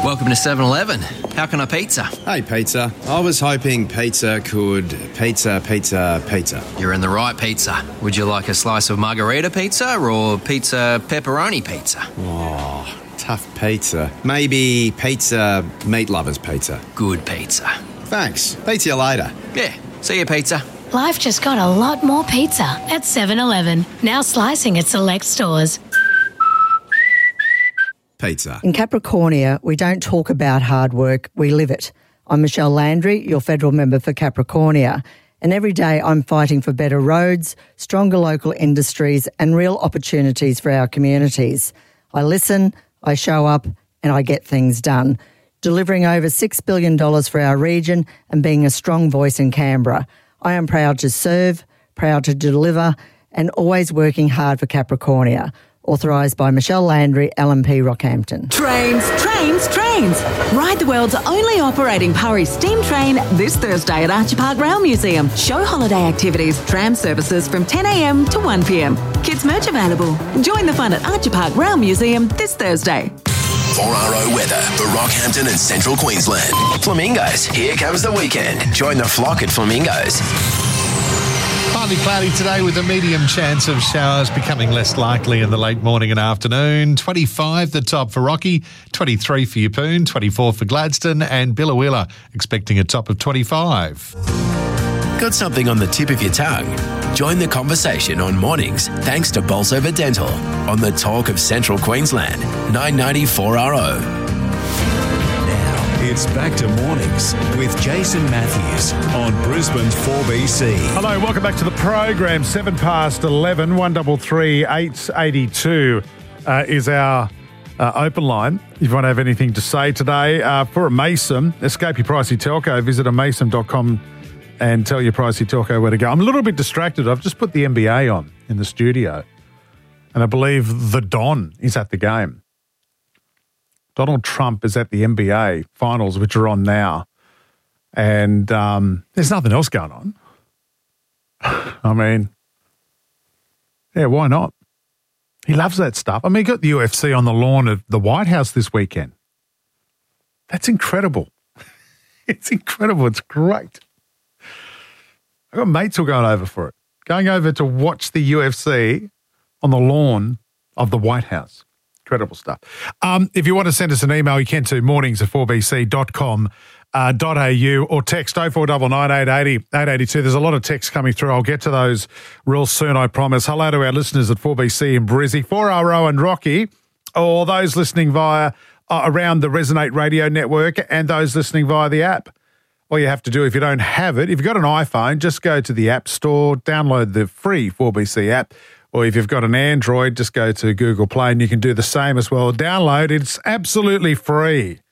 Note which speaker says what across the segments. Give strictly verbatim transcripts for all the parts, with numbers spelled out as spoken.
Speaker 1: Welcome to seven eleven. How can I pizza?
Speaker 2: Hey, pizza. I was hoping pizza could... Pizza, pizza, pizza.
Speaker 1: You're in the right pizza. Would you like a slice of margarita pizza or pizza pepperoni pizza?
Speaker 2: Oh, tough pizza. Maybe pizza meat lovers pizza.
Speaker 1: Good pizza.
Speaker 2: Thanks. Pizza you later.
Speaker 1: Yeah. See you, pizza.
Speaker 3: Life just got a lot more pizza at seven eleven. Now slicing at select stores.
Speaker 2: Pizza.
Speaker 4: In Capricornia, we don't talk about hard work, we live it. I'm Michelle Landry, your federal member for Capricornia, and every day I'm fighting for better roads, stronger local industries and real opportunities for our communities. I listen, I show up and I get things done, delivering over six billion dollars for our region and being a strong voice in Canberra. I am proud to serve, proud to deliver and always working hard for Capricornia. Authorised by Michelle Landry, L M P Rockhampton.
Speaker 5: Trains, trains, trains. Ride the world's only operating Purry steam train this Thursday at Archer Park Rail Museum. Show holiday activities, tram services from ten a m to one p m. Kids merch available. Join the fun at Archer Park Rail Museum this Thursday.
Speaker 6: four R O weather for Rockhampton and Central Queensland. Flamingos, here comes the weekend. Join the flock at Flamingos.
Speaker 7: Partly cloudy today with a medium chance of showers becoming less likely in the late morning and afternoon. twenty-five the top for Rocky, twenty-three for Yeppoon, twenty-four for Gladstone and Billawheeler expecting a top of twenty-five.
Speaker 6: Got something on the tip of your tongue? Join the conversation on mornings thanks to Bolsover Dental on the Talk of Central Queensland, nine ninety four R O.
Speaker 8: It's back to mornings with Jason Matthews on Brisbane's four B C.
Speaker 9: Hello, welcome back to the program. Seven past eleven, one double three eight eighty two uh, is our uh, open line. If you want to have anything to say today uh, for a Mason, escape your pricey telco. Visit a mason dot com and tell your pricey telco where to go. I'm a little bit distracted. I've just put the N B A on in the studio, and I believe the Don is at the game. Donald Trump is at the N B A finals, which are on now. And um, there's nothing else going on. I mean, yeah, why not? He loves that stuff. I mean, he got the U F C on the lawn of the White House this weekend. That's incredible. It's incredible. It's great. I've got mates who are going over for it, going over to watch the U F C on the lawn of the White House. Incredible stuff. Um, if you want to send us an email, you can to mornings at four b c dot com dot a u or text oh four nine nine eight eight oh eight eight two. There's a lot of texts coming through. I'll get to those real soon, I promise. Hello to our listeners at four B C in Brizzy, four R O and Rocky, or those listening via uh, around the Resonate Radio Network and those listening via the app. All you have to do if you don't have it, if you've got an iPhone, just go to the App Store, download the free four B C app. Or if you've got an Android, just go to Google Play and you can do the same as well. Download, it's absolutely free.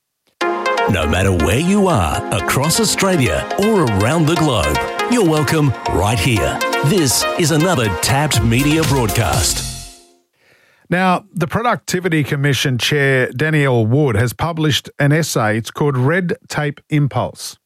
Speaker 8: No matter where you are, across Australia or around the globe, you're welcome right here. This is another Tapped Media broadcast.
Speaker 9: Now, the Productivity Commission Chair, Danielle Wood, has published an essay. It's called Red Tape Impulse.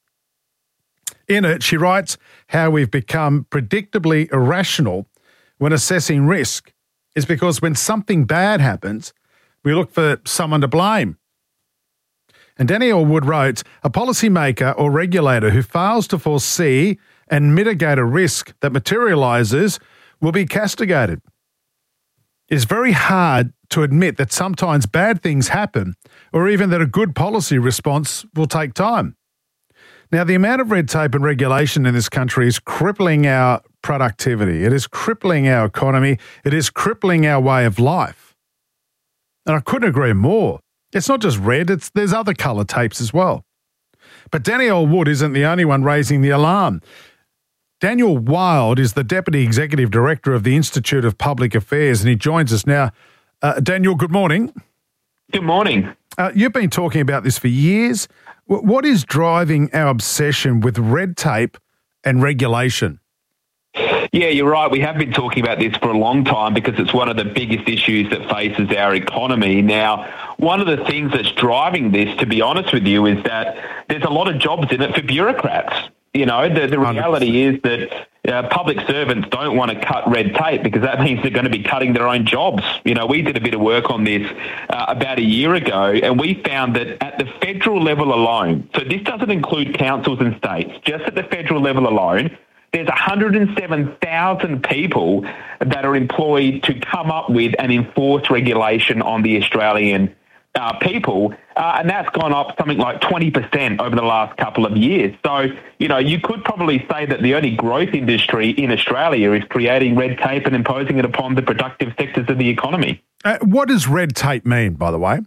Speaker 9: In it, she writes how we've become predictably irrational when assessing risk is because when something bad happens, we look for someone to blame. And Danielle Wood wrote, a policymaker or regulator who fails to foresee and mitigate a risk that materialises will be castigated. It's very hard to admit that sometimes bad things happen or even that a good policy response will take time. Now, the amount of red tape and regulation in this country is crippling our productivity. It is crippling our economy. It is crippling our way of life. And I couldn't agree more. It's not just red, it's there's other colour tapes as well. But Danielle Wood isn't the only one raising the alarm. Daniel Wild is the Deputy Executive Director of the Institute of Public Affairs, and he joins us now. Uh, Daniel, good morning.
Speaker 10: Good morning.
Speaker 9: Uh, you've been talking about this for years. W- what is driving our obsession with red tape and regulation?
Speaker 10: Yeah, you're right. We have been talking about this for a long time because it's one of the biggest issues that faces our economy. Now, one of the things that's driving this, to be honest with you, is that there's a lot of jobs in it for bureaucrats. You know, the, the reality is that Uh, public servants don't want to cut red tape because that means they're going to be cutting their own jobs. You know, we did a bit of work on this uh, about a year ago, and we found that at the federal level alone, so this doesn't include councils and states, just at the federal level alone, there's one hundred seven thousand people that are employed to come up with and enforce regulation on the Australian uh, people, uh, and that's gone up something like twenty percent over the last couple of years. So, you know, you could probably say that the only growth industry in Australia is creating red tape and imposing it upon the productive sectors of the economy.
Speaker 9: Uh, what does red tape mean, by the way?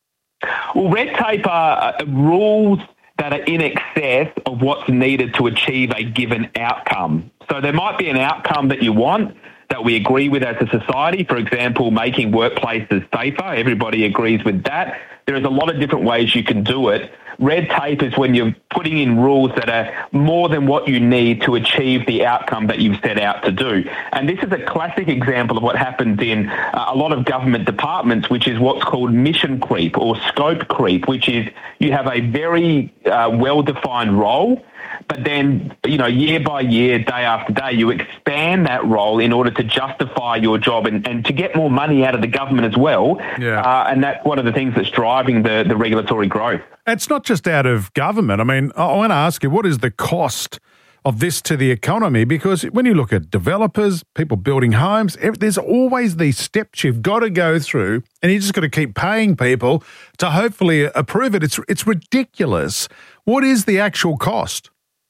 Speaker 10: Well, red tape are uh, rules that are in excess of what's needed to achieve a given outcome. So there might be an outcome that you want that we agree with as a society, for example, making workplaces safer. Everybody agrees with that. There is a lot of different ways you can do it. Red tape is when you're putting in rules that are more than what you need to achieve the outcome that you've set out to do. And this is a classic example of what happens in uh, a lot of government departments, which is what's called mission creep or scope creep, which is you have a very uh, well-defined role, but then, you know, year by year, day after day, you expand that role in order to justify your job and, and to get more money out of the government as well.
Speaker 9: Yeah.
Speaker 10: Uh, and that's one of the things that's driving the, the regulatory growth.
Speaker 9: It's not just out of government. I mean, I want to ask you, what is the cost of this to the economy? Because when you look at developers, people building homes, there's always these steps you've got to go through, and you just got to keep paying people to hopefully approve it. It's it's ridiculous. What is the actual cost?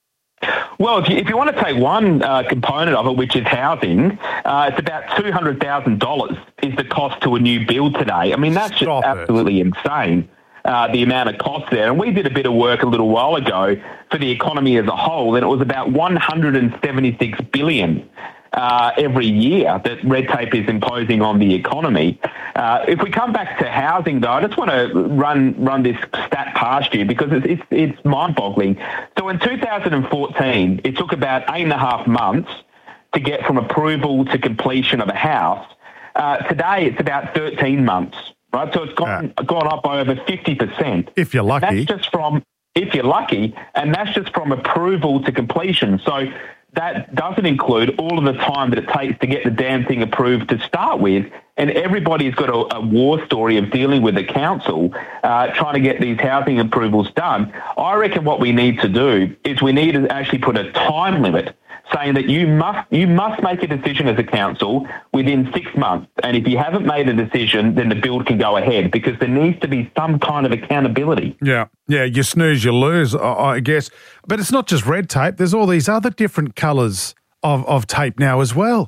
Speaker 10: Well, if you, if you want to take one uh, component of it, which is housing, uh, it's about two hundred thousand dollars is the cost to a new build today. I mean, that's
Speaker 9: Stop
Speaker 10: just
Speaker 9: it.
Speaker 10: absolutely insane. Uh, the amount of cost there. And we did a bit of work a little while ago for the economy as a whole, and it was about one hundred seventy-six billion dollars uh, every year that red tape is imposing on the economy. Uh, if we come back to housing, though, I just want to run run this stat past you because it's, it's, it's mind-boggling. So in two thousand fourteen, it took about eight and a half months to get from approval to completion of a house. Uh, today, it's about thirteen months. Right, so it's gone
Speaker 9: Yeah.
Speaker 10: gone up by over fifty percent.
Speaker 9: If you're lucky.
Speaker 10: And that's just from if you're lucky, and that's just from approval to completion. So that doesn't include all of the time that it takes to get the damn thing approved to start with. And everybody's got a, a war story of dealing with the council, uh, trying to get these housing approvals done. I reckon what we need to do is we need to actually put a time limit saying that you must you must make a decision as a council within six months. And if you haven't made a decision, then the build can go ahead because there needs to be some kind of accountability.
Speaker 9: Yeah, yeah, you snooze, you lose, I, I guess. But it's not just red tape. There's all these other different colours of, of tape now as well.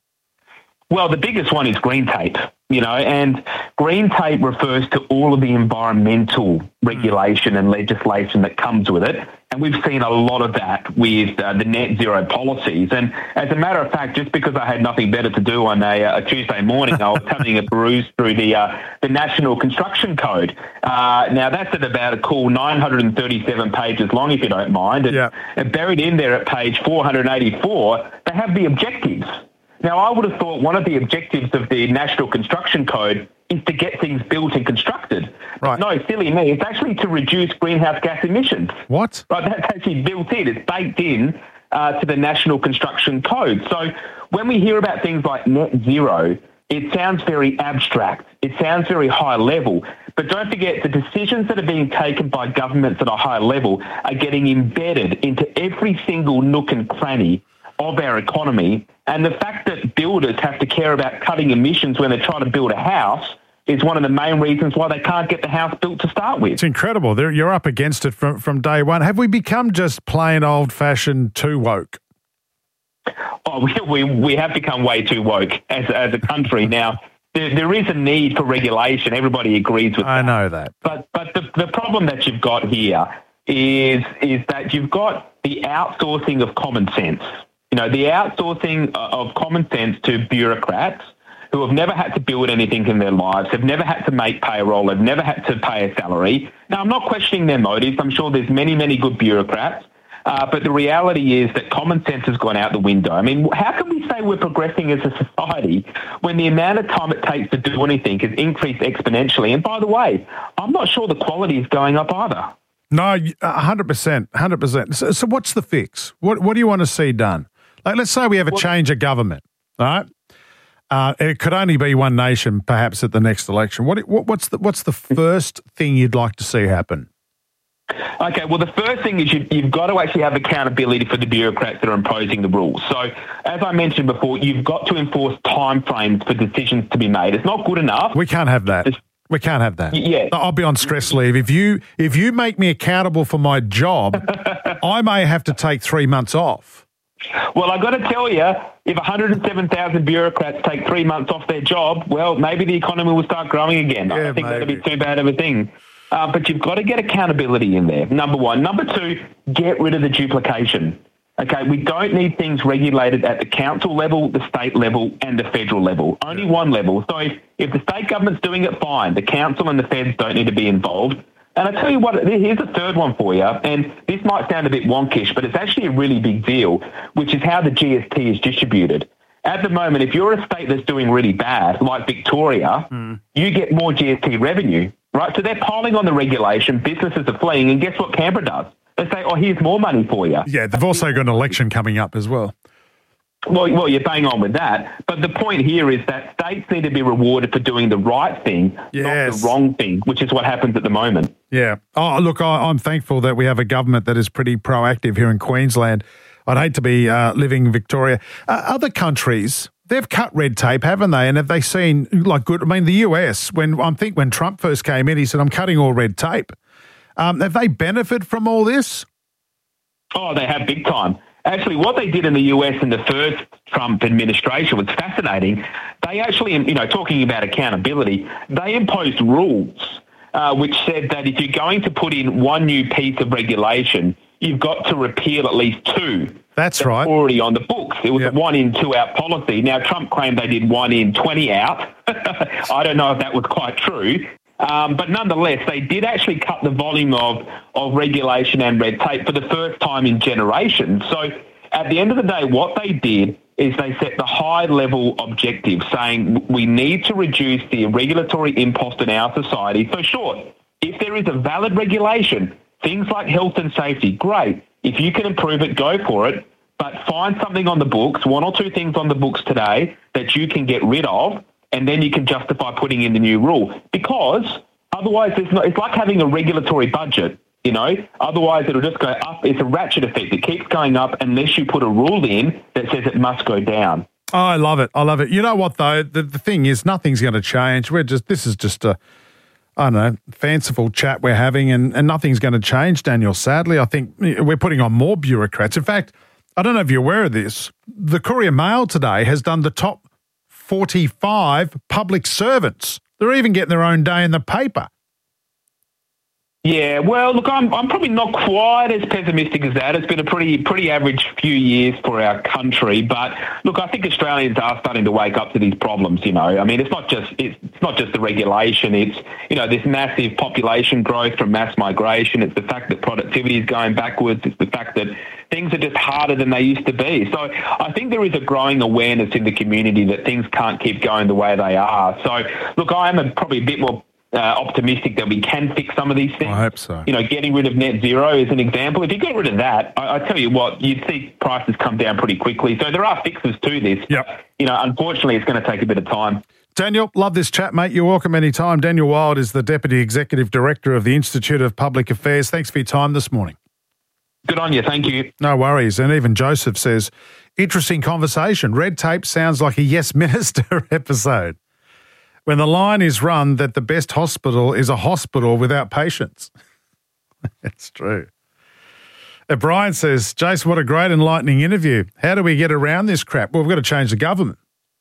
Speaker 10: Well, the biggest one is green tape, you know, and green tape refers to all of the environmental regulation and legislation that comes with it. And we've seen a lot of that with uh, the net zero policies. And as a matter of fact, just because I had nothing better to do on a, a Tuesday morning, I was having a peruse through the uh, the National Construction Code. Uh, now, that's at about a cool nine hundred thirty-seven pages long, if you don't mind. And,
Speaker 9: Yeah.
Speaker 10: and buried in there at page four hundred eighty-four, they have the objectives. Now, I would have thought one of the objectives of the National Construction Code is to get things built and constructed.
Speaker 9: Right.
Speaker 10: No, silly me. It's actually to reduce greenhouse gas emissions.
Speaker 9: What?
Speaker 10: Right, that's actually built in. It's baked in uh, to the National Construction Code. So when we hear about things like net zero, it sounds very abstract. It sounds very high level. But don't forget, the decisions that are being taken by governments at a high level are getting embedded into every single nook and cranny of our economy. And the fact that builders have to care about cutting emissions when they're trying to build a house is one of the main reasons why they can't get the house built to start with.
Speaker 9: It's incredible. They're, you're up against it from, from day one. Have we become just plain old-fashioned too woke?
Speaker 10: Oh, we, we, we have become way too woke as, as a country. Now, there, there is a need for regulation. Everybody agrees with that.
Speaker 9: I know that.
Speaker 10: But but the, the problem that you've got here is is that you've got the outsourcing of common sense. You know, the outsourcing of common sense to bureaucrats who have never had to build anything in their lives, have never had to make payroll, have never had to pay a salary. Now, I'm not questioning their motives. I'm sure there's many, many good bureaucrats. Uh, but the reality is that common sense has gone out the window. I mean, how can we say we're progressing as a society when the amount of time it takes to do anything has increased exponentially? And by the way, I'm not sure the quality is going up either.
Speaker 9: No, one hundred percent, one hundred percent. So, so what's the fix? What What do you want to see done? Like, let's say we have a change of government, all right? Uh, it could only be one nation, perhaps, at the next election. What, what what's the what's the first thing you'd like to see happen?
Speaker 10: Okay, well, the first thing is you, you've got to actually have accountability for the bureaucrats that are imposing the rules. So, as I mentioned before, you've got to enforce timeframes for decisions to be made. It's not good enough.
Speaker 9: We can't have that. It's, we can't have that.
Speaker 10: Yeah.
Speaker 9: I'll be on stress leave. If you if you make me accountable for my job, I may have to take three months off.
Speaker 10: Well, I've got to tell you, if one hundred seven thousand bureaucrats take three months off their job, well, maybe the economy will start growing again.
Speaker 9: Yeah,
Speaker 10: I don't think
Speaker 9: maybe.
Speaker 10: that'd be too bad of a thing. Uh, but you've got to get accountability in there, number one. Number two, get rid of the duplication. Okay, we don't need things regulated at the council level, the state level, and the federal level. Only one level. So if, if the state government's doing it, fine. The council and the feds don't need to be involved. And I tell you what, here's a third one for you, and this might sound a bit wonkish, but it's actually a really big deal, which is how the G S T is distributed. At the moment, if you're a state that's doing really bad, like Victoria, mm. you get more G S T revenue, right? So they're piling on the regulation, businesses are fleeing, and guess what Canberra does? They say, oh, here's more money for you.
Speaker 9: Yeah, they've also got an election coming up as well.
Speaker 10: Well, well, you're bang on with that. But the point here is that states need to be rewarded for doing the right thing,
Speaker 9: yes.
Speaker 10: not the wrong thing, which is what happens at the moment.
Speaker 9: Yeah. Oh, look, I, I'm thankful that we have a government that is pretty proactive here in Queensland. I'd hate to be uh, living in Victoria. Uh, other countries, they've cut red tape, haven't they? And have they seen, like, good? I mean, the U S, when I think when Trump first came in, he said, I'm cutting all red tape. Um, have they benefited from all this?
Speaker 10: Oh, they have big time. Actually, what they did in the U S in the first Trump administration was fascinating. They actually, you know, talking about accountability, they imposed rules uh, which said that if you're going to put in one new piece of regulation, you've got to repeal at least two.
Speaker 9: That's, that's
Speaker 10: right. Already on the books. It was yep. a one in, two out policy. Now, Trump claimed they did one in, twenty out. I don't know if that was quite true. Um, but nonetheless, they did actually cut the volume of, of regulation and red tape for the first time in generations. So at the end of the day, what they did is they set the high-level objective, saying we need to reduce the regulatory impost in our society. So sure, if there is a valid regulation, things like health and safety, great. If you can improve it, go for it. But find something on the books, one or two things on the books today that you can get rid of, and then you can justify putting in the new rule. Because otherwise, it's, not, it's like having a regulatory budget, you know. Otherwise, it'll just go up. It's a ratchet effect. It keeps going up unless you put a rule in that says it must go down.
Speaker 9: Oh, I love it. I love it. You know what, though? The, the thing is, nothing's going to change. We're just This is just a, I don't know, fanciful chat we're having, and, and nothing's going to change, Daniel. Sadly, I think we're putting on more bureaucrats. In fact, I don't know if you're aware of this. The Courier Mail today has done the top forty-five public servants. They're even getting their own day in the paper.
Speaker 10: Yeah, well, look, I'm I'm probably not quite as pessimistic as that. It's been a pretty pretty average few years for our country, but look, I think Australians are starting to wake up to these problems. You know, I mean, it's not just it's, it's not just the regulation. It's you know this massive population growth from mass migration. It's the fact that productivity is going backwards. It's the fact that things are just harder than they used to be. So I think there is a growing awareness in the community that things can't keep going the way they are. So look, I am a, probably a bit more Uh, optimistic that we can fix some of these things.
Speaker 9: I hope so.
Speaker 10: You know, getting rid of net zero is an example. If you got rid of that, I, I tell you what, you'd see prices come down pretty quickly. So there are fixes to this.
Speaker 9: Yep.
Speaker 10: You know, unfortunately, it's going to take a bit of time.
Speaker 9: Daniel, love this chat, mate. You're welcome anytime. Daniel Wild is the Deputy Executive Director of the Institute of Public Affairs. Thanks for your time this morning.
Speaker 10: Good on you. Thank you.
Speaker 9: No worries. And even Joseph says, interesting conversation. Red tape sounds like a Yes Minister episode. When the line is run that the best hospital is a hospital without patients. It's true. And Brian says, Jason, what a great enlightening interview. How do we get around this crap? Well, we've got to change the government.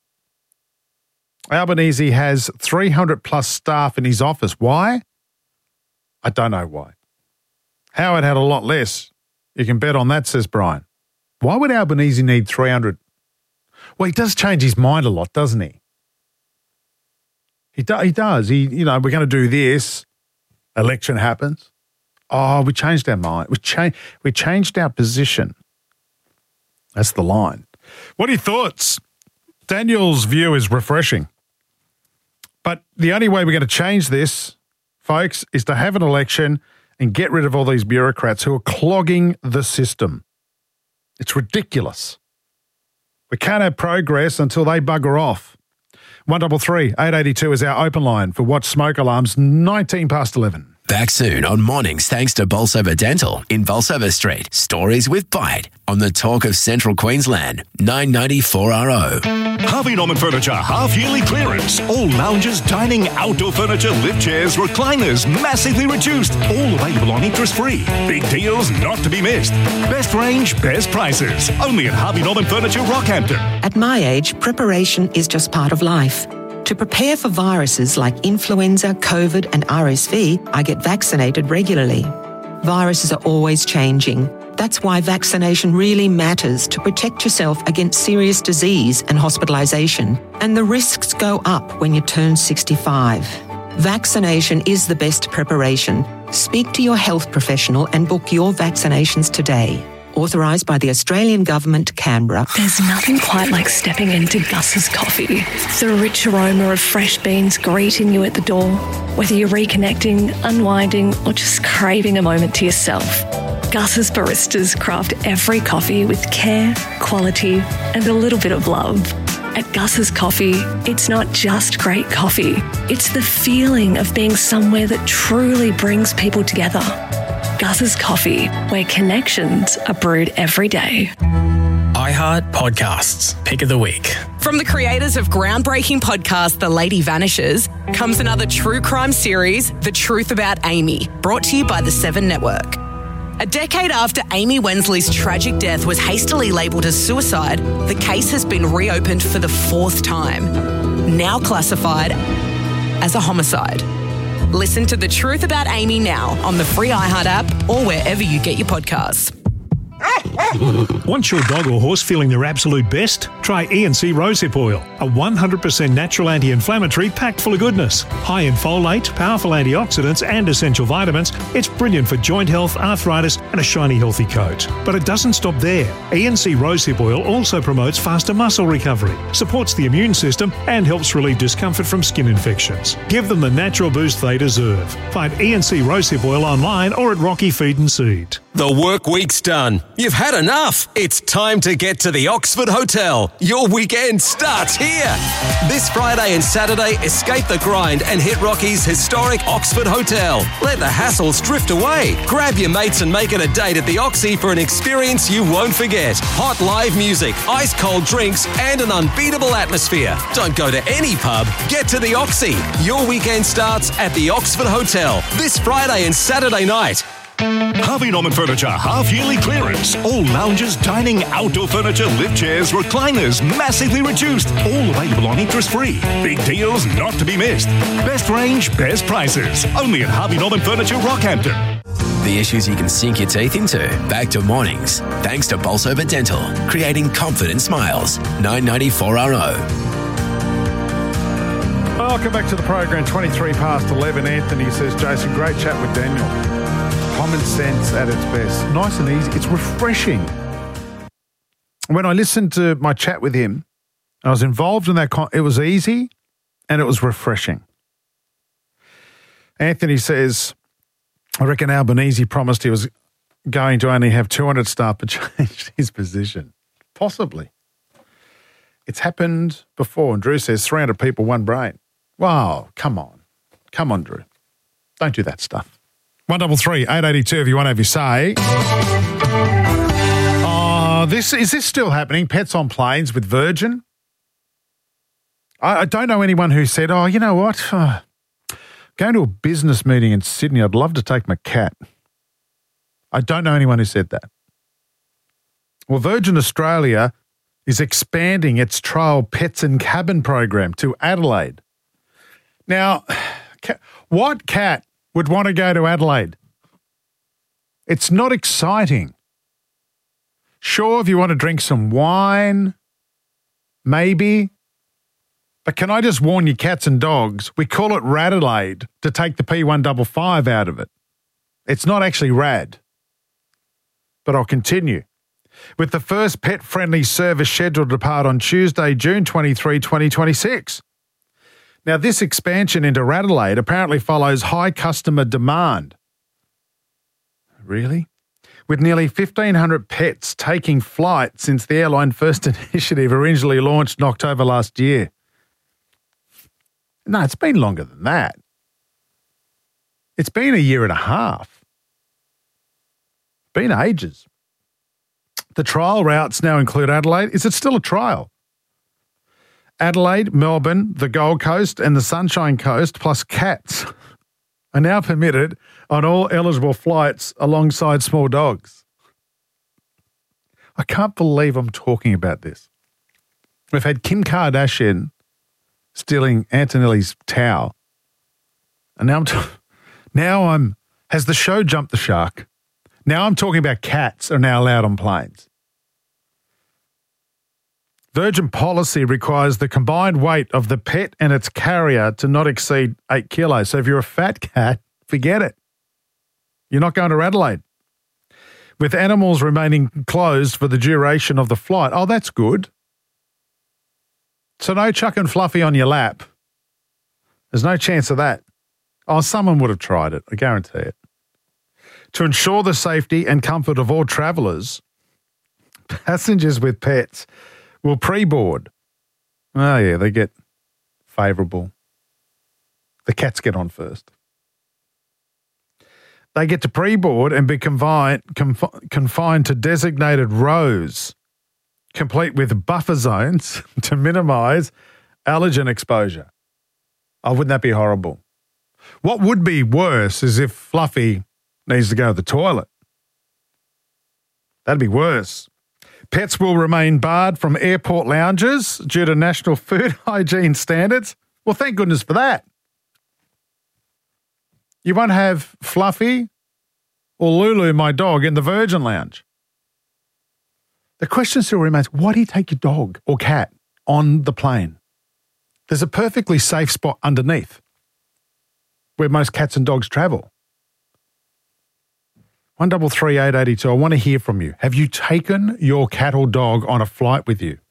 Speaker 9: Albanese has three hundred plus staff in his office. Why? I don't know why. Howard had a lot less. You can bet on that, says Brian. Why would Albanese need three hundred? Well, he does change his mind a lot, doesn't he? He, do, he does. He, you know, we're going to do this. Election happens. Oh, we changed our mind. We, cha- we changed our position. That's the line. What are your thoughts? Daniel's view is refreshing. But the only way we're going to change this, folks, is to have an election and get rid of all these bureaucrats who are clogging the system. It's ridiculous. We can't have progress until they bugger off. one three three, eight eight two is our open line for Watch Smoke Alarms, nineteen past eleven.
Speaker 6: Back soon on Mornings thanks to Bolsover Dental in Bolsover Street. Stories with Bite on the Talk of Central Queensland, nine ninety-four R O.
Speaker 11: Harvey Norman Furniture half-yearly clearance. All lounges, dining, outdoor furniture, lift chairs, recliners, massively reduced. All available on interest-free. Big deals not to be missed. Best range, best prices. Only at Harvey Norman Furniture, Rockhampton.
Speaker 12: At my age, preparation is just part of life. To prepare for viruses like influenza, COVID and R S V, I get vaccinated regularly. Viruses are always changing. That's why vaccination really matters to protect yourself against serious disease and hospitalisation. And the risks go up when you turn sixty-five. Vaccination is the best preparation. Speak to your health professional and book your vaccinations today. Authorised by the Australian Government, Canberra.
Speaker 13: There's nothing quite like stepping into Gus's Coffee. The rich aroma of fresh beans greeting you at the door. Whether you're reconnecting, unwinding, or just craving a moment to yourself, Gus's baristas craft every coffee with care, quality, and a little bit of love. At Gus's Coffee, it's not just great coffee. It's the feeling of being somewhere that truly brings people together. Gus's Coffee, where connections are brewed every day.
Speaker 14: iHeart Podcasts, Pick of the Week.
Speaker 15: From the creators of groundbreaking podcast The Lady Vanishes comes another true crime series, The Truth About Amy, brought to you by the Seven Network. A decade after Amy Wensley's tragic death was hastily labelled as suicide, the case has been reopened for the fourth time, now classified as a homicide. Listen to The Truth About Amy now on the free iHeart app or wherever you get your podcasts.
Speaker 16: Want your dog or horse feeling their absolute best? Try E and C Rosehip Oil, a one hundred percent natural anti-inflammatory packed full of goodness. High in folate, powerful antioxidants and essential vitamins, it's brilliant for joint health, arthritis and a shiny healthy coat. But it doesn't stop there. E and C Rosehip Oil also promotes faster muscle recovery, supports the immune system and helps relieve discomfort from skin infections. Give them the natural boost they deserve. Find E and C Rosehip Oil online or at Rocky Feed and Seed.
Speaker 17: The work week's done. You've had enough. It's time to get to the Oxford Hotel. Your weekend starts here. This Friday and Saturday, escape the grind and hit Rocky's historic Oxford Hotel. Let the hassles drift away. Grab your mates and make it a date at the Oxy for an experience you won't forget. Hot live music, ice cold drinks and an unbeatable atmosphere. Don't go to any pub. Get to the Oxy. Your weekend starts at the Oxford Hotel this Friday and Saturday night.
Speaker 11: Harvey Norman Furniture half-yearly clearance. All lounges, dining, outdoor furniture, lift chairs, recliners, massively reduced. All available on interest-free. Big deals not to be missed. Best range, best prices. Only at Harvey Norman Furniture, Rockhampton.
Speaker 6: The issues you can sink your teeth into. Back to Mornings thanks to Bolsover Dental, creating confident smiles. nine ninety-four R O.
Speaker 9: Welcome back to the program, twenty-three past eleven. Anthony says, Jason, great chat with Daniel. Common sense at its best. Nice and easy. It's refreshing. When I listened to my chat with him, I was involved in that. Con- it was easy and it was refreshing. Anthony says, I reckon Albanese promised he was going to only have two hundred staff but changed his position. Possibly. It's happened before. And Drew says three hundred people, one brain. Wow, come on. Come on, Drew. Don't do that stuff. one three three, eight eight two if you want to have your say. Oh, this, is this still happening? Pets on planes with Virgin? I, I don't know anyone who said, oh, you know what? Uh, going to a business meeting in Sydney, I'd love to take my cat. I don't know anyone who said that. Well, Virgin Australia is expanding its trial pets in cabin program to Adelaide. Now, what cat would want to go to Adelaide? It's not exciting. Sure, if you want to drink some wine, maybe. But can I just warn you, cats and dogs, we call it Radelaide to take the P one fifty-five out of it. It's not actually rad. But I'll continue. With the first pet-friendly service scheduled to depart on Tuesday, June twenty-third, twenty twenty-six. Now, this expansion into Radelaide apparently follows high customer demand. Really? with nearly fifteen hundred pets taking flight since the Airline First initiative originally launched in October last year. No, it's been longer than that. It's been a year and a half. Been ages. The trial routes now include Adelaide. Is it still a trial? Adelaide, Melbourne, the Gold Coast and the Sunshine Coast, plus cats, are now permitted on all eligible flights alongside small dogs. I can't believe I'm talking about this. We've had Kim Kardashian stealing Antonelli's towel. And now I'm, t- now I'm, has the show jumped the shark? Now I'm talking about cats are now allowed on planes. Virgin policy requires the combined weight of the pet and its carrier to not exceed eight kilos. So if you're a fat cat, forget it. You're not going to Adelaide. With animals remaining closed for the duration of the flight. Oh, that's good. So no Chuck and Fluffy on your lap. There's no chance of that. Oh, someone would have tried it. I guarantee it. To ensure the safety and comfort of all travellers, passengers with pets will pre-board. Oh, yeah, they get favourable. The cats get on first. They get to pre-board and be confined, conf- confined to designated rows, complete with buffer zones to minimise allergen exposure. Oh, wouldn't that be horrible? What would be worse is if Fluffy needs to go to the toilet. That'd be worse. Pets will remain barred from airport lounges due to national food hygiene standards. Well, thank goodness for that. You won't have Fluffy or Lulu, my dog, in the Virgin Lounge. The question still remains, why do you take your dog or cat on the plane? There's a perfectly safe spot underneath where most cats and dogs travel. one double three eight eight two. I want to hear from you. Have you taken your cat or dog on a flight with you?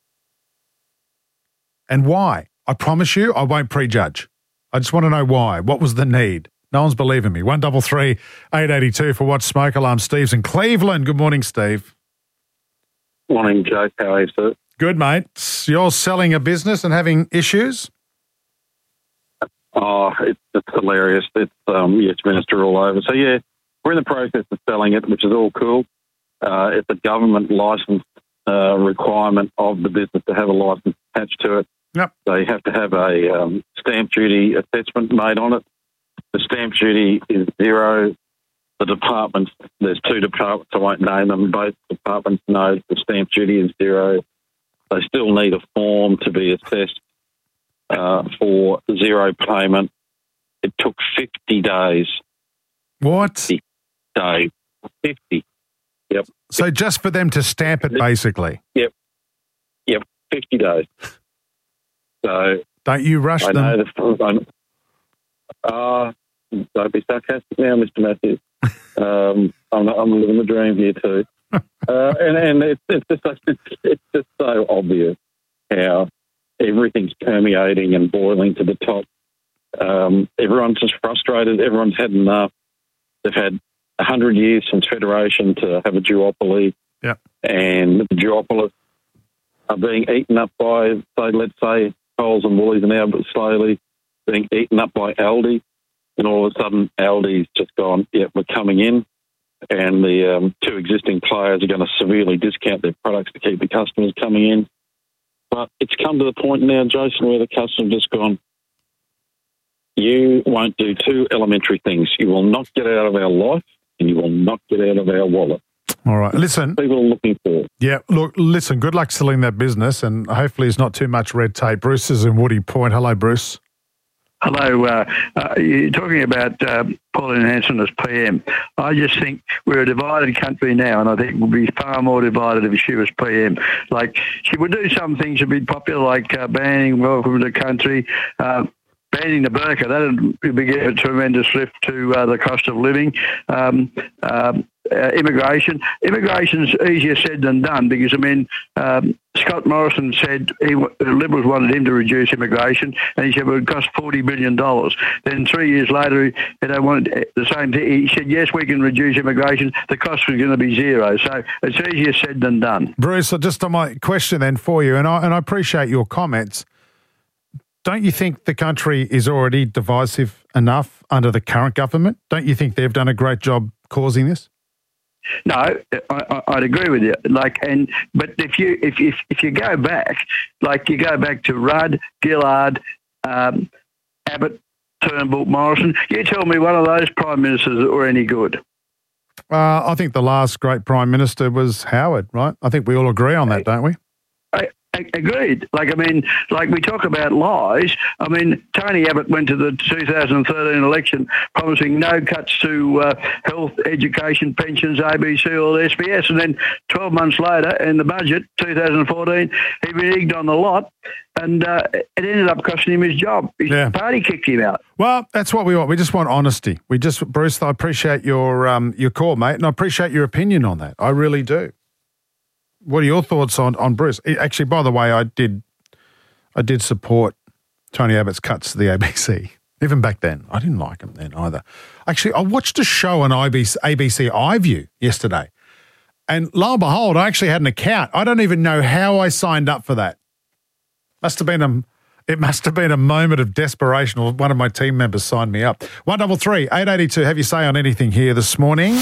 Speaker 9: And why? I promise you, I won't prejudge. I just want to know why. What was the need? No one's believing me. one double three eight eight two for What Smoke Alarm. Steve's in Cleveland. Good morning, Steve.
Speaker 18: Morning, Joe. How are you, sir?
Speaker 9: Good, mate. You're selling a business and having issues?
Speaker 18: Oh, it's, it's hilarious. It's um, yes, minister all over. So, yeah, we're in the process of selling it, which is all cool. Uh, it's a government license uh, requirement of the business to have a license attached to it.
Speaker 9: Yep.
Speaker 18: They have to have a um, stamp duty assessment made on it. The stamp duty is zero. The departments, there's two departments, I won't name them. Both departments know the stamp duty is zero. They still need a form to be assessed uh, for zero payment. It took fifty days.
Speaker 9: What?
Speaker 18: fifty days. fifty. Yep.
Speaker 9: So just for them to stamp it, basically?
Speaker 18: Yep. Yep. fifty days. So
Speaker 9: don't you rush
Speaker 18: I
Speaker 9: them?
Speaker 18: Know the, uh, don't be sarcastic now, Mister Matthews. um, I'm, not, I'm living the dream here too. uh, and and it's, it's, just, it's, it's just so obvious how everything's permeating and boiling to the top. Um, everyone's just frustrated. Everyone's had enough. They've had one hundred years since Federation to have a duopoly.
Speaker 9: Yeah.
Speaker 18: And the duopolists are being eaten up by, say, let's say, Coles and Woolies are now slowly being eaten up by Aldi. And all of a sudden, Aldi's just gone, yeah, we're coming in. And the um, two existing players are going to severely discount their products to keep the customers coming in. But it's come to the point now, Jason, where the customer's just gone, you won't do two elementary things. You will not get out of our life and you will not get out of our wallet.
Speaker 9: All right. Listen.
Speaker 18: People are looking for.
Speaker 9: Yeah. Look, listen, good luck selling that business and hopefully it's not too much red tape. Bruce is in Woody Point. Hello, Bruce.
Speaker 19: Hello. Uh, uh, you're talking about uh, Pauline Hanson as P M. I just think we're a divided country now, and I think we'll be far more divided if she was P M. Like, she would do some things that would be popular, like uh, banning welcome to the country, uh, banning the burqa. That would give a tremendous lift to uh, the cost of living. Um, um, uh, immigration. Immigration's easier said than done because, I mean, um, Scott Morrison said he, the Liberals wanted him to reduce immigration, and he said it would cost forty billion dollars. Then three years later, he, they wanted the same thing. He said, yes, we can reduce immigration. The cost was going to be zero. So it's easier said than done.
Speaker 9: Bruce, just on my question then for you, and I, and I appreciate your comments. Don't you think the country is already divisive enough under the current government? Don't you think they've done a great job causing this?
Speaker 19: No, I, I'd agree with you. Like, and but if you if if if you go back, like you go back to Rudd, Gillard, um, Abbott, Turnbull, Morrison, you tell me one of those prime ministers that were any good.
Speaker 9: Uh, I think the last great prime minister was Howard, right? I think we all agree on that, don't we?
Speaker 19: I, I agreed. Like, I mean, like we talk about lies. I mean, Tony Abbott went to the two thousand thirteen election promising no cuts to uh, health, education, pensions, A B C or S B S. And then twelve months later in the budget, two thousand fourteen, he reneged on the lot and uh, it ended up costing him his job. His
Speaker 9: Yeah.
Speaker 19: party kicked him out.
Speaker 9: Well, that's what we want. We just want honesty. We just, Bruce, I appreciate your um, your call, mate, and I appreciate your opinion on that. I really do. What are your thoughts on, on Bruce? Actually, by the way, I did I did support Tony Abbott's cuts to the A B C. Even back then. I didn't like him then either. Actually, I watched a show on A B C iView yesterday. And lo and behold, I actually had an account. I don't even know how I signed up for that. Must have been a it must have been a moment of desperation, or one of my team members signed me up. One double three, eight eighty two. Have you say on anything here this morning?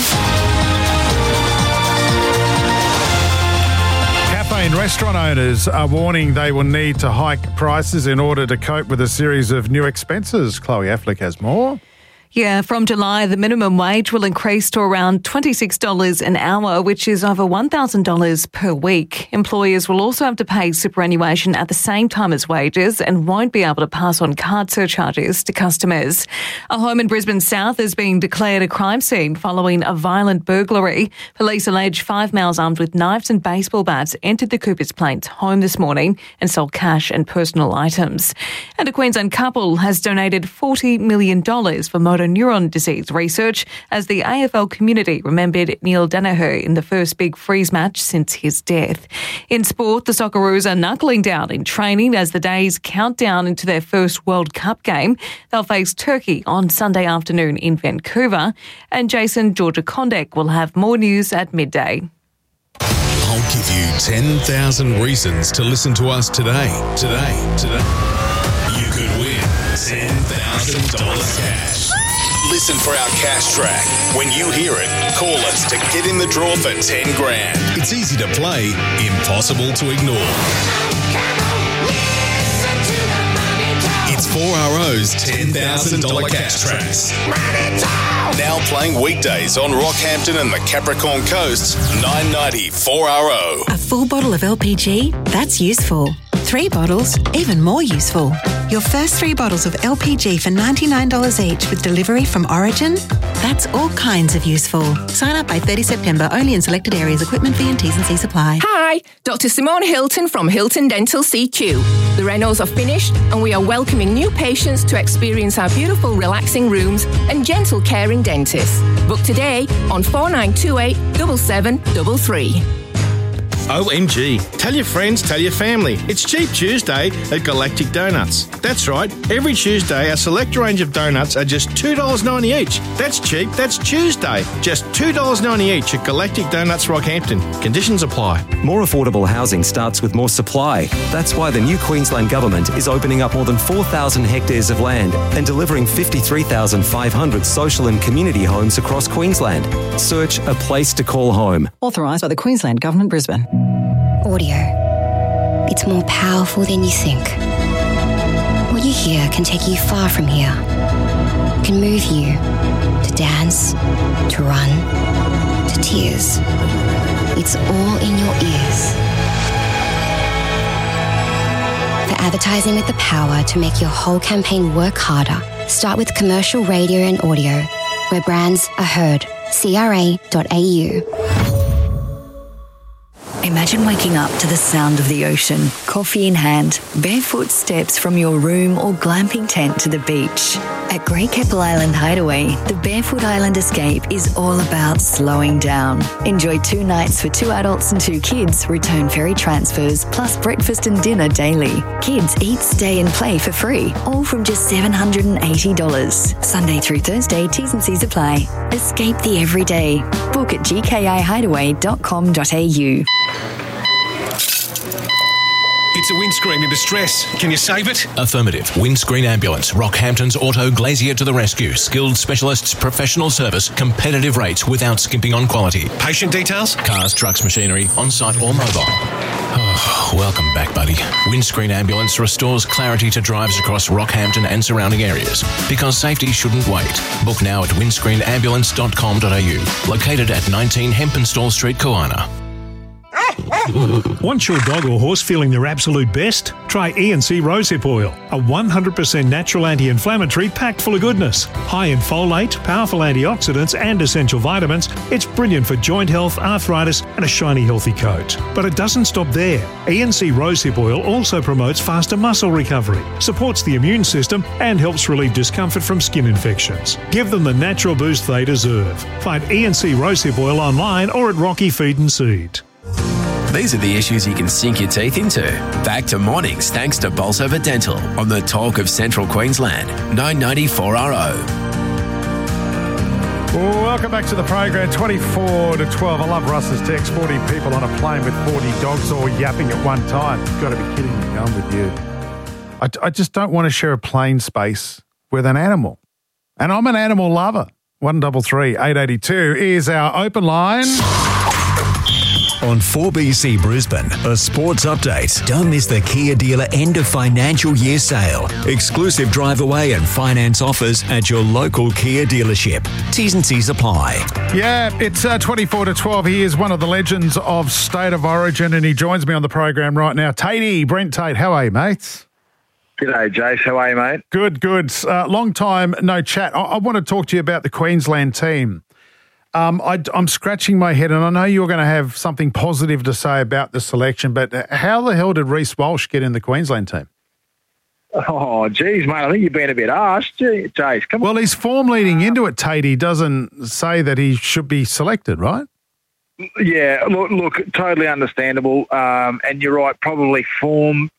Speaker 9: And restaurant owners are warning they will need to hike prices in order to cope with a series of new expenses. Chloe Affleck has more.
Speaker 20: Yeah, from July, the minimum wage will increase to around twenty-six dollars an hour, which is over one thousand dollars per week. Employers will also have to pay superannuation at the same time as wages and won't be able to pass on card surcharges to customers. A home in Brisbane South is being declared a crime scene following a violent burglary. Police allege five males armed with knives and baseball bats entered the Coopers Plains home this morning and sold cash and personal items. And a Queensland couple has donated forty million dollars for motor neuron disease research as the A F L community remembered Neil Danaher in the first big freeze match since his death. In sport, the Socceroos are knuckling down in training as the days count down into their first World Cup game. They'll face Turkey on Sunday afternoon in Vancouver, and Jason Georgia-Kondek will have more news at midday.
Speaker 21: I'll give you ten thousand reasons to listen to us today. Today, today. You could win ten thousand dollars cash. Listen for our cash track. When you hear it, call us to get in the draw for ten grand. It's easy to play, impossible to ignore. It's four R O's ten thousand dollars cash tracks. Now playing weekdays on Rockhampton and the Capricorn Coast, nine ninety four R O.
Speaker 22: A full bottle of L P G? That's useful. Three bottles? Even more useful. Your first three bottles of L P G for ninety-nine dollars each with delivery from Origin? That's all kinds of useful. Sign up by thirtieth September, only in selected areas. Equipment fee and T's and C's apply.
Speaker 23: Hi, Doctor Simone Hilton from Hilton Dental C Q. The renos are finished and we are welcoming new patients to experience our beautiful relaxing rooms and gentle caring dentists. Book today on four nine two eight, seven seven three three.
Speaker 24: O M G. Tell your friends, tell your family. It's Cheap Tuesday at Galactic Donuts. That's right. Every Tuesday, a select range of donuts are just two dollars ninety each. That's cheap. That's Tuesday. Just two dollars ninety each at Galactic Donuts Rockhampton. Conditions apply.
Speaker 25: More affordable housing starts with more supply. That's why the new Queensland Government is opening up more than four thousand hectares of land and delivering fifty-three thousand five hundred social and community homes across Queensland. Search A Place to Call Home.
Speaker 26: Authorised by the Queensland Government, Brisbane.
Speaker 27: Audio. It's more powerful than you think. What you hear can take you far from here. It can move you to dance, to run, to tears. It's all in your ears. For advertising with the power to make your whole campaign work harder, start with commercial radio and audio, where brands are heard. C R A dot A U.
Speaker 1: Imagine waking up to the sound of the ocean, coffee in hand, barefoot steps from your room or glamping tent to the beach. At Grey Keppel Island Hideaway, the Barefoot Island Escape is all about slowing down. Enjoy two nights for two adults and two kids, return ferry transfers, plus breakfast and dinner daily. Kids eat, stay and play for free, all from just seven hundred eighty dollars. Sunday through Thursday, T's and C's apply. Escape the everyday. Book at g k i hideaway dot com dot a u.
Speaker 2: It's a windscreen in distress. Can you save it?
Speaker 3: Affirmative. Windscreen Ambulance. Rockhampton's Auto Glazier to the rescue. Skilled specialists, professional service, competitive rates without skimping on quality.
Speaker 2: Patient details?
Speaker 3: Cars, trucks, machinery, on-site or mobile. Oh, welcome back, buddy. Windscreen Ambulance restores clarity to drives across Rockhampton and surrounding areas. Because safety shouldn't wait. Book now at windscreen ambulance dot com dot a u. Located at nineteen Hempenstall Street, Koana.
Speaker 16: Want your dog or horse feeling their absolute best? Try E and C Rosehip Oil, a one hundred percent natural anti-inflammatory packed full of goodness. High in folate, powerful antioxidants and essential vitamins, it's brilliant for joint health, arthritis and a shiny healthy coat. But it doesn't stop there. E and C Rosehip Oil also promotes faster muscle recovery, supports the immune system and helps relieve discomfort from skin infections. Give them the natural boost they deserve. Find E and C Rosehip Oil online or at Rocky Feed and Seed.
Speaker 6: These are the issues you can sink your teeth into. Back to mornings thanks to Bolsover Dental on the Talk of Central Queensland, nine ninety-four R O.
Speaker 9: Welcome back to the program, twenty-four to twelve. I love Russ's text, forty people on a plane with forty dogs all yapping at one time. You've got to be kidding me, I'm with you. I, I just don't want to share a plane space with an animal. And I'm an animal lover. one double three eight eight two is our open line.
Speaker 4: On four B C Brisbane, a sports update. Don't miss the Kia dealer end of financial year sale. Exclusive drive away and finance offers at your local Kia dealership. T's and C's apply.
Speaker 9: Yeah, it's uh, twenty-four to twelve. He is one of the legends of State of Origin and he joins me on the program right now. Tatey, Brent Tate, how are you, mates?
Speaker 5: G'day, Jace. How are you, mate?
Speaker 9: Good, good. Uh, long time no chat. I-, I want to talk to you about the Queensland team. Um, I, I'm scratching my head, and I know you're going to have something positive to say about the selection, but how the hell did Reece Walsh get in the Queensland team?
Speaker 5: Oh, geez, mate, I think you've been a bit harsh, Jace. Come on.
Speaker 9: Well, his form leading into it, Tatey, doesn't say that he should be selected, right?
Speaker 5: Yeah, look, look totally understandable, um, and you're right, probably form.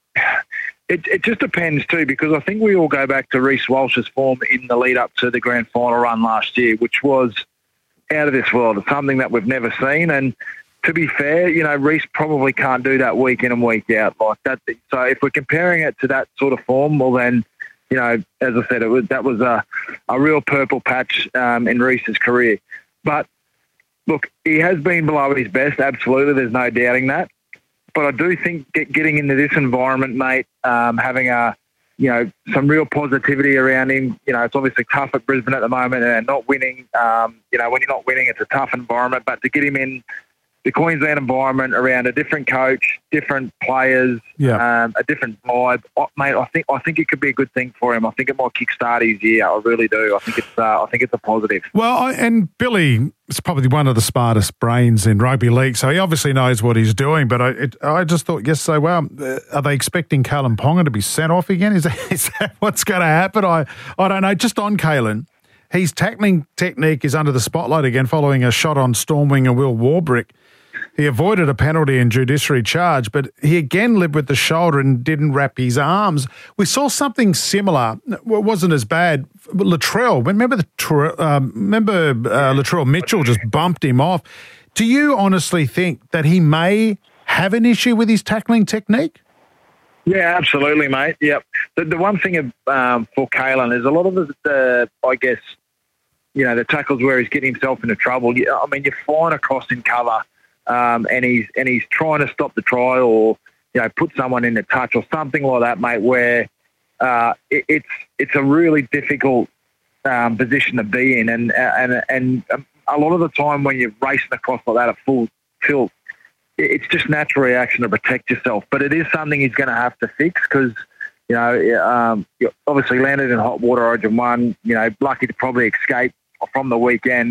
Speaker 5: It, it just depends too, because I think we all go back to Reece Walsh's form in the lead up to the grand final run last year, which was out of this world. It's something that we've never seen. And to be fair, you know, Reece probably can't do that week in and week out like that. So if we're comparing it to that sort of form, well then, you know, as I said, it was that was a, a real purple patch um, in Reece's career. But look, he has been below his best, absolutely. There's no doubting that. But I do think get, getting into this environment, mate, um, having a, you know, some real positivity around him. You know, it's obviously tough at Brisbane at the moment and not winning. Um, you know, when you're not winning, it's a tough environment. But to get him in the Queensland environment around a different coach, different players,
Speaker 9: yeah.
Speaker 5: um, a different vibe, oh, mate, I think I think it could be a good thing for him. I think it might kickstart his year. I really do. I think it's uh, I think it's a positive.
Speaker 9: Well, I, and Billy is probably one of the smartest brains in rugby league, so he obviously knows what he's doing. But I it, I just thought yesterday, well, uh, are they expecting Kalen Ponga to be sent off again? Is that, is that what's going to happen? I I don't know. Just on Kalen, his tackling technique is under the spotlight again following a shot on Stormwinger Will Warbrick. He avoided a penalty and judiciary charge, but he again led with the shoulder and didn't wrap his arms. We saw something similar. Well, it wasn't as bad. Latrell, remember the um, remember uh, Latrell Mitchell just bumped him off. Do you honestly think that he may have an issue with his tackling technique?
Speaker 5: Yeah, absolutely, mate. Yep. The, the one thing um, for Kalen is a lot of the, the, I guess, you know, the tackles where he's getting himself into trouble. I mean, you're flying across in cover. Um, and he's and he's trying to stop the try or you know put someone in the touch or something like that, mate. Where uh, it, it's it's a really difficult um, position to be in, and and and a lot of the time when you're racing across like that at full tilt, it's just natural reaction to protect yourself. But it is something he's going to have to fix because you know um, you obviously landed in hot water Origin one. You know, lucky to probably escape from the weekend.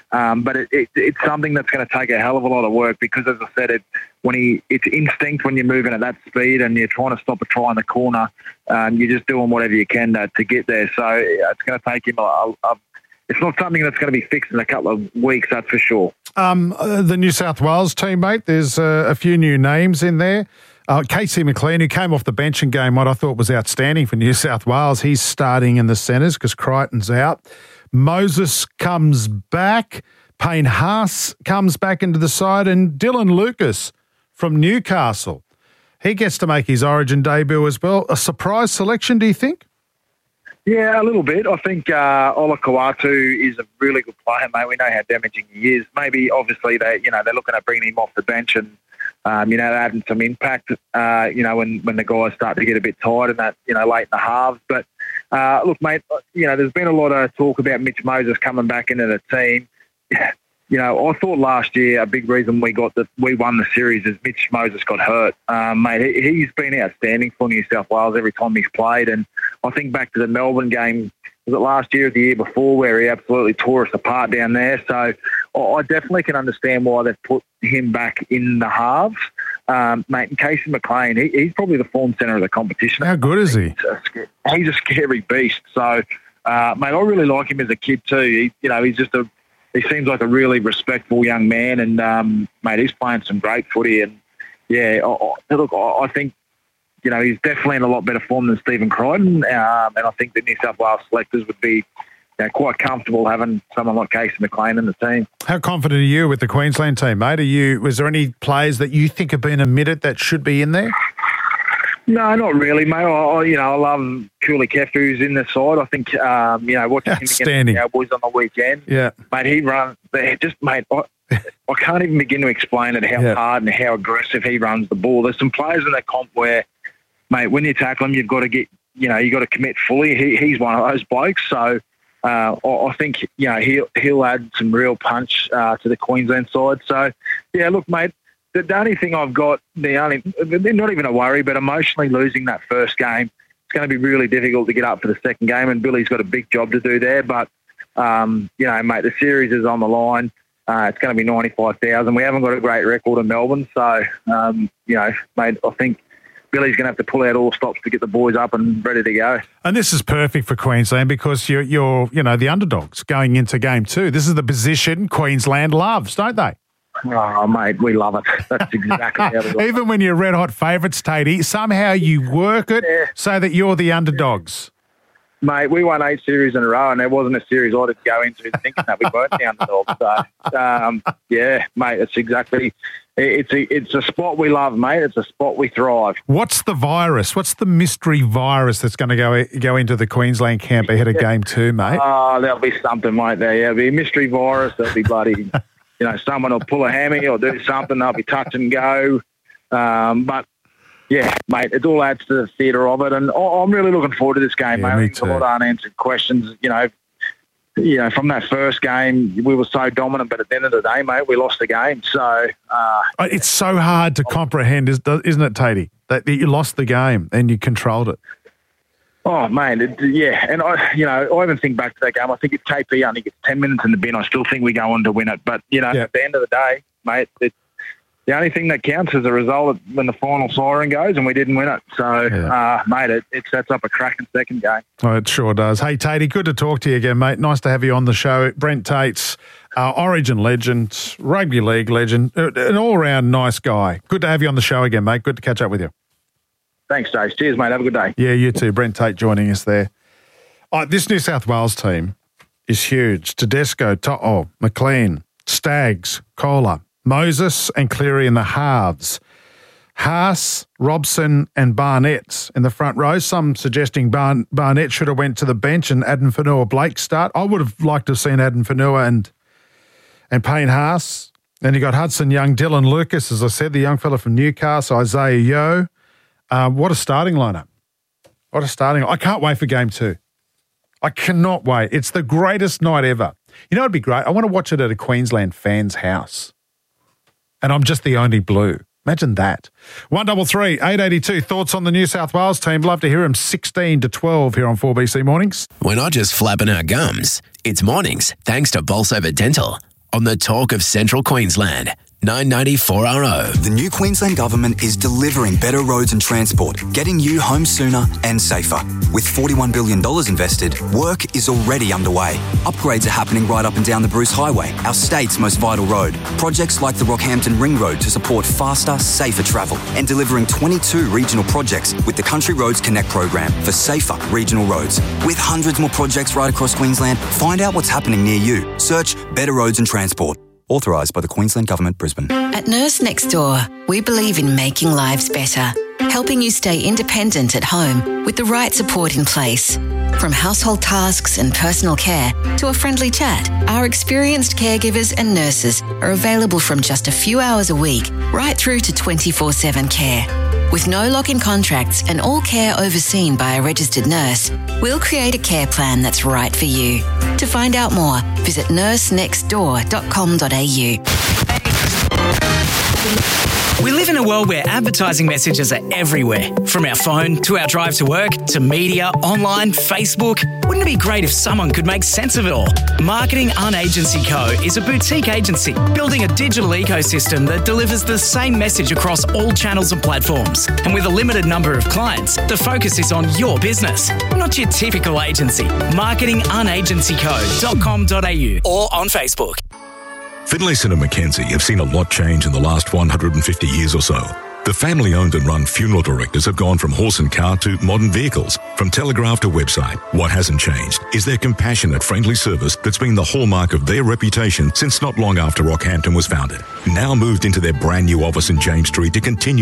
Speaker 5: Um, but it, it, it's something that's going to take a hell of a lot of work because, as I said, it when he it's instinct when you're moving at that speed and you're trying to stop a try in the corner. Um, you're just doing whatever you can to, to get there. So it's going to take him a, a, a it's not something that's going to be fixed in a couple of weeks, that's for sure.
Speaker 9: Um, uh, the New South Wales team, mate, there's uh, a few new names in there. Uh, Casey McLean, who came off the bench in game one, I thought was outstanding for New South Wales. He's starting in the centres because Crichton's out. Moses comes back. Payne Haas comes back into the side. And Dylan Lucas from Newcastle. He gets to make his Origin debut as well. A surprise selection, do you think?
Speaker 5: Yeah, a little bit. I think uh, Ola Kawatu is a really good player, mate. We know how damaging he is. Maybe, obviously, they you know they're looking at bringing him off the bench and um, you know adding some impact. Uh, you know when, when the guys start to get a bit tired and that you know late in the halves. But uh, look, mate, you know there's been a lot of talk about Mitch Moses coming back into the team. You know, I thought last year a big reason we got the we won the series is Mitch Moses got hurt. Um, mate, he, he's been outstanding for New South Wales every time he's played. And I think back to the Melbourne game, was it last year or the year before, where he absolutely tore us apart down there. So I definitely can understand why they've put him back in the halves. Um, mate, and Casey McLean, he, he's probably the form centre of the competition.
Speaker 9: How good is he?
Speaker 5: He's a, he's a scary beast. So, uh, mate, I really like him as a kid too. He, you know, he's just a He seems like a really respectful young man, and um, mate, he's playing some great footy. And yeah, I, I, look, I, I think you know he's definitely in a lot better form than Stephen Crichton, um, and I think the New South Wales selectors would be you know, quite comfortable having someone like Casey McLean in the team.
Speaker 9: How confident are you with the Queensland team, mate? Are you? Was there any players that you think have been omitted that should be in there?
Speaker 5: No, not really, mate. I, you know, I love Cooley Kefu's in the side. I think, um, you know, watching him against the Cowboys on the weekend,
Speaker 9: yeah,
Speaker 5: mate, he runs. Just, mate, I, I can't even begin to explain it how yeah. hard and how aggressive he runs the ball. There's some players in that comp where, mate, when you tackle him, you've got to get, you know, you got to commit fully. He, he's one of those blokes. So uh, I, I think, you know, he'll he'll add some real punch uh, to the Queensland side. So yeah, look, mate. The, the only thing I've got, the only, not even a worry, but emotionally losing that first game, it's going to be really difficult to get up for the second game, and Billy's got a big job to do there. But, um, you know, mate, the series is on the line. Uh, it's going to be ninety-five thousand. We haven't got a great record in Melbourne, so, um, you know, mate, I think Billy's going to have to pull out all stops to get the boys up and ready to go.
Speaker 9: And this is perfect for Queensland because you're, you're you know, the underdogs going into game two. This is the position Queensland loves, don't they?
Speaker 5: Oh, mate, we love it. That's exactly how we love it.
Speaker 9: Even when you're red hot favourites, Tatey, somehow you work it yeah. so that you're the underdogs.
Speaker 5: Mate, we won eight series in a row, and there wasn't a series I did go into thinking that we weren't the underdogs. So, um, yeah, mate, it's exactly it's a, it's a spot we love, mate. It's a spot we thrive.
Speaker 9: What's the virus? What's the mystery virus that's going to go go into the Queensland camp ahead of yeah. game two, mate?
Speaker 5: Oh, there'll be something, mate. There, there'll be a mystery virus. There'll be bloody... You know, someone will pull a hammy or do something. They'll be touch and go. Um, but, yeah, mate, it all adds to the theatre of it. And I'm really looking forward to this game,
Speaker 9: yeah,
Speaker 5: mate.
Speaker 9: Me
Speaker 5: There's a lot of unanswered questions. You know, you know, from that first game, we were so dominant, but at the end of the day, mate, we lost the game. So uh,
Speaker 9: it's so hard to comprehend, isn't it, Tatey? That you lost the game and you controlled it.
Speaker 5: Oh, man, it, yeah. And, I, you know, I even think back to that game. I think if K P only gets ten minutes in the bin, I still think we go on to win it. But, you know, yeah. at the end of the day, mate, it, the only thing that counts is a result when the final siren goes and we didn't win it. So, yeah. uh, mate, it, it sets up a cracking second game.
Speaker 9: Oh, it sure does. Hey, Tatey, good to talk to you again, mate. Nice to have you on the show. Brent Tate's uh, Origin legend, rugby league legend, an all-round nice guy. Good to have you on the show again, mate. Good to catch up with you.
Speaker 5: Thanks, Dave. Cheers, mate. Have a good day.
Speaker 9: Yeah, you too. Brent Tate joining us there. Oh, this New South Wales team is huge. Tedesco, To'o, McLean, Staggs, Kohler, Moses and Cleary in the halves. Haas, Robson and Barnett in the front row. Some suggesting Barn- Barnett should have went to the bench and Addin Fonua-Blake start. I would have liked to have seen Addin Fonua and, and Payne Haas. Then you got Hudson Young, Dylan Lucas, as I said, the young fella from Newcastle, Isaiah Yeo. Um, what a starting lineup. What a starting I can't wait for game two. I cannot wait. It's the greatest night ever. You know, it'd be great. I want to watch it at a Queensland fan's house. And I'm just the only blue. Imagine that. one double three, eight eighty-two. Thoughts on the New South Wales team? Love to hear them. sixteen to twelve here on four B C Mornings.
Speaker 6: We're not just flapping our gums. It's mornings, thanks to Bolsover Dental. on the talk of Central Queensland. nine ninety-four R O.
Speaker 7: The new Queensland Government is delivering better roads and transport, getting you home sooner and safer. With forty-one billion dollars invested, work is already underway. Upgrades are happening right up and down the Bruce Highway, our state's most vital road. Projects like the Rockhampton Ring Road to support faster, safer travel, and delivering twenty-two regional projects with the Country Roads Connect program for safer regional roads. With hundreds more projects right across Queensland, find out what's happening near you. Search Better Roads and Transport. Authorised by the Queensland Government, Brisbane.
Speaker 8: At Nurse Next Door, we believe in making lives better, helping you stay independent at home with the right support in place. From household tasks and personal care to a friendly chat, our experienced caregivers and nurses are available from just a few hours a week right through to twenty-four seven care. With no lock-in contracts and all care overseen by a registered nurse, we'll create a care plan that's right for you. To find out more, visit nurse next door dot com dot a u.
Speaker 10: We live in a world where advertising messages are everywhere, from our phone to our drive to work to media, online, Facebook. Wouldn't it be great if someone could make sense of it all? Marketing Unagency Co. is a boutique agency building a digital ecosystem that delivers the same message across all channels and platforms. And with a limited number of clients, the focus is on your business, not your typical agency. marketing unagency co dot com dot a u or on Facebook.
Speaker 12: Finlayson and Mackenzie have seen a lot change in the last one hundred fifty years or so. The family-owned and run funeral directors have gone from horse and cart to modern vehicles, from telegraph to website. What hasn't changed is their compassionate, friendly service that's been the hallmark of their reputation since not long after Rockhampton was founded. Now moved into their brand new office in James Street to continue